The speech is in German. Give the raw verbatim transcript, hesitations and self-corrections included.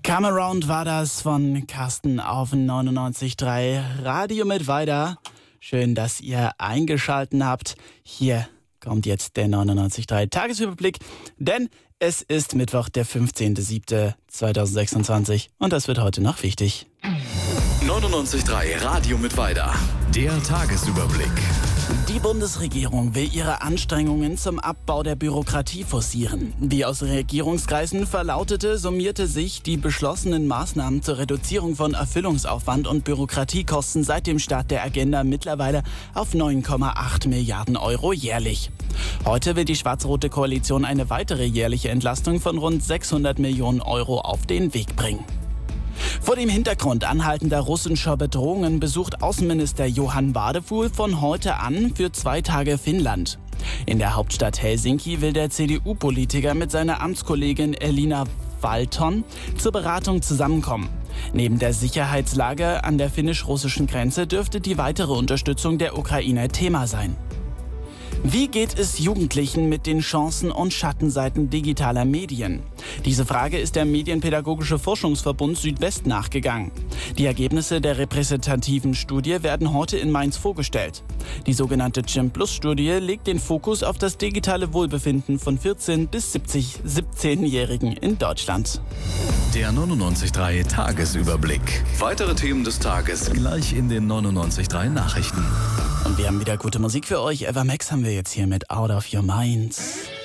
Come Around war das von Carsten auf neunundneunzig Komma drei Radio mit weiter. Schön, dass ihr eingeschalten habt. Hier kommt jetzt der neunundneunzig Komma drei Tagesüberblick, denn es ist Mittwoch, der fünfzehnter siebter zweitausendsechsundzwanzig und das wird heute noch wichtig. neunundneunzig Komma drei Radio mit weiter. Der Tagesüberblick. Die Bundesregierung will ihre Anstrengungen zum Abbau der Bürokratie forcieren. Wie aus Regierungskreisen verlautete, summierte sich die beschlossenen Maßnahmen zur Reduzierung von Erfüllungsaufwand und Bürokratiekosten seit dem Start der Agenda mittlerweile auf neun Komma acht Milliarden Euro jährlich. Heute will die schwarz-rote Koalition eine weitere jährliche Entlastung von rund sechshundert Millionen Euro auf den Weg bringen. Vor dem Hintergrund anhaltender russischer Bedrohungen besucht Außenminister Johann Wadefuhl von heute an für zwei Tage Finnland. In der Hauptstadt Helsinki will der C D U-Politiker mit seiner Amtskollegin Elina Valton zur Beratung zusammenkommen. Neben der Sicherheitslage an der finnisch-russischen Grenze dürfte die weitere Unterstützung der Ukraine Thema sein. Wie geht es Jugendlichen mit den Chancen und Schattenseiten digitaler Medien? Diese Frage ist der Medienpädagogische Forschungsverbund Südwest nachgegangen. Die Ergebnisse der repräsentativen Studie werden heute in Mainz vorgestellt. Die sogenannte Gym-Plus-Studie legt den Fokus auf das digitale Wohlbefinden von vierzehn- bis siebzehnjährigen in Deutschland. Der neunundneunzig Komma drei Tagesüberblick. Weitere Themen des Tages gleich in den neunundneunzig Komma drei Nachrichten. Und wir haben wieder gute Musik für euch. Eva Max haben wir jetzt hier mit Out of Your Mind.